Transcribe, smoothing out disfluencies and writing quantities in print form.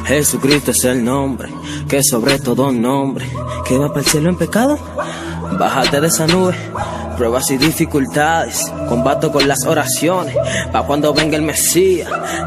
Jesucristo es el nombre, que sobre todo nombre, que va para el cielo en pecado. Bájate de esa nube, pruebas y dificultades, combato con las oraciones, pa' cuando venga el Mesías.